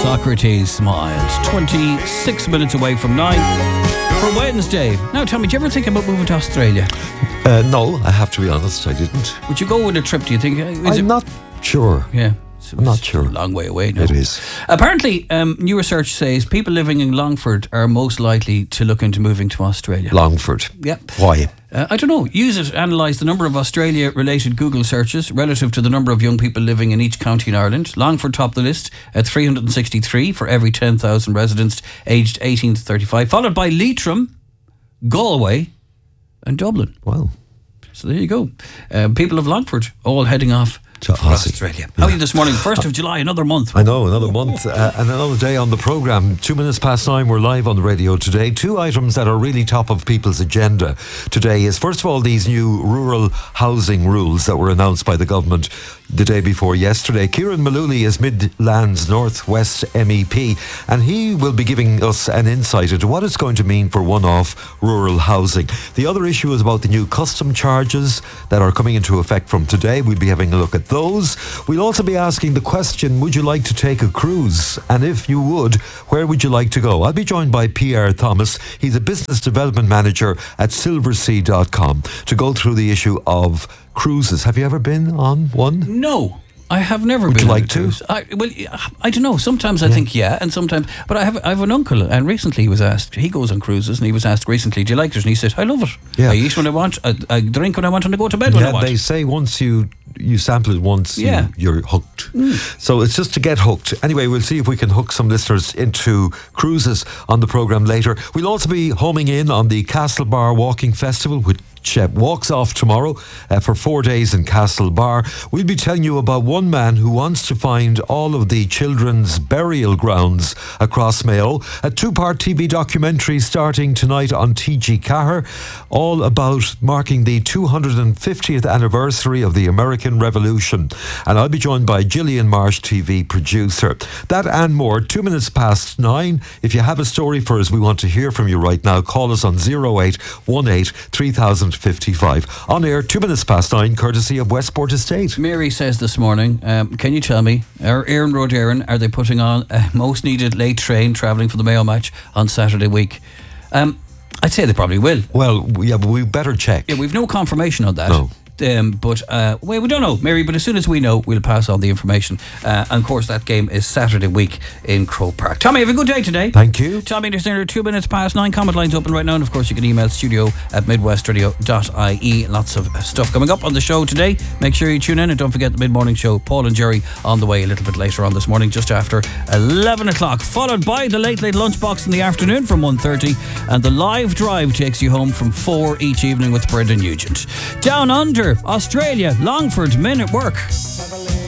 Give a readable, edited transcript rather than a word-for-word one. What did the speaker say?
Socrates Smiles. 26 minutes away from 9 for Wednesday. Now, Tommy, do you ever think about moving to Australia? No, I have to be honest, I didn't. Would you go on a trip, do you think? I'm not sure. Yeah. I'm not sure. A long way away now. It is. Apparently, new research says people living in Longford are most likely to look into moving to Australia. Longford. Yeah. Why? I don't know. Use it, analyse the number of Australia-related Google searches relative to the number of young people living in each county in Ireland. Longford topped the list at 363 for every 10,000 residents aged 18 to 35, followed by Leitrim, Galway and Dublin. Well. So there you go. People of Longford all heading off to Australia. How are you this morning? 1st of July, another month. I know, another month and another day on the programme. 2 minutes past 9, we're live on the radio today. Two items that are really top of people's agenda today is, first of all, these new rural housing rules that were announced by the government the day before yesterday. Kieran Mullooly is Midlands Northwest MEP, and he will be giving us an insight into what it's going to mean for one-off rural housing. The other issue is about the new custom charges that are coming into effect from today. We'll be having a look at those. We'll also be asking the question, would you like to take a cruise? And if you would, where would you like to go? I'll be joined by Pierre Thomas. He's a business development manager at silversea.com to go through the issue of cruises. Have you ever been on one? No, I have never been. Would you on like a cruise. I don't know. Sometimes I think and sometimes. But I have an uncle, and recently he was asked. He goes on cruises, and he was asked recently, "Do you like it?" And he said, "I love it. Yeah. I eat when I want. I drink when I want, and I go to bed when I want." They say once you sample it once, you're hooked. So it's just to get hooked. Anyway, we'll see if we can hook some listeners into cruises on the programme later. We'll also be homing in on the Castlebar Walking Festival, which walks off tomorrow for 4 days in Castlebar. We'll be telling you about one man who wants to find all of the children's burial grounds across Mayo. A 2-part TV documentary starting tonight on TG Cahir, all about marking the 250th anniversary of the American Revolution. And I'll be joined by Gillian Marsh, TV producer. That and more, 2 minutes past 9. If you have a story for us, we want to hear from you right now. Call us on 0818 3055. On air, 2 minutes past 9, courtesy of Westport Estate. Mary says this morning, can you tell me, are Éireann Road Éireann, are they putting on a most needed late train travelling for the Mayo match on Saturday week? I'd say they probably will. Well, yeah, but we better check. Yeah, we've no confirmation on that. No. But we don't know, Mary, but as soon as we know, we'll pass on the information. And of course, that game is Saturday week in Croke Park. Tommy, have a good day today. Thank you. Tommy, there's nearly 2 minutes past 9. Comment lines open right now. And of course, you can email studio@midwestradio.ie. Lots of stuff coming up on the show today. Make sure you tune in, and don't forget the mid-morning show. Paul and Jerry on the way a little bit later on this morning, just after 11 o'clock. Followed by the Late Lunchbox in the afternoon from 1:30. And the live drive takes you home from 4 each evening with Brendan Nugent. Down under, Australia, Longford, men at work.